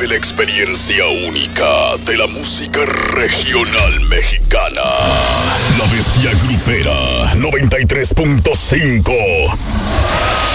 de la experiencia única de la música regional mexicana. La Bestia Grupera 93.5.